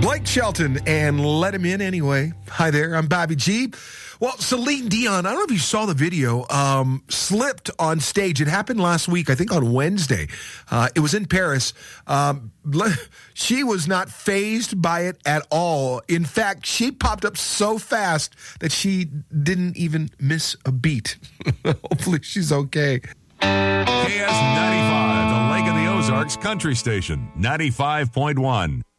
Blake Shelton and Let Him In Anyway. Hi there, I'm Bobby G. Well, Celine Dion, I don't know if you saw the video, slipped on stage. It happened last week, I think on Wednesday. It was in Paris. She was not fazed by it at all. In fact, she popped up so fast that she didn't even miss a beat. Hopefully she's okay. KS95, the Lake of the Ozarks Country Station, 95.1.